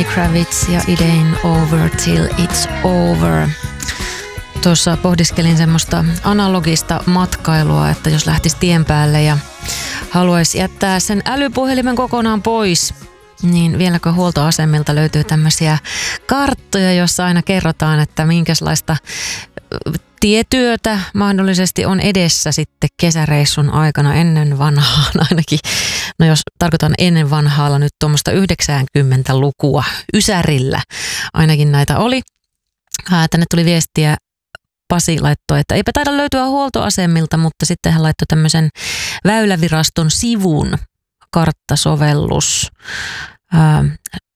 Kravitz ja It Ain't Over Till It's Over. Tuossa pohdiskelin semmoista analogista matkailua, että jos lähtisi tien päälle ja haluaisi jättää sen älypuhelimen kokonaan pois, niin vieläkö huoltoasemilta löytyy tämmöisiä karttoja, jossa aina kerrotaan, että minkälaista tietyötä mahdollisesti on edessä sitten kesäreissun aikana ennen vanhaan ainakin. No jos tarkoitan ennen vanhaalla nyt tuommoista 90-lukua Ysärillä ainakin näitä oli. Tänne tuli viestiä, Pasi laittoi, että eipä taida löytyä huoltoasemilta, mutta sitten hän laittoi tämmöisen Väyläviraston sivun karttasovellus.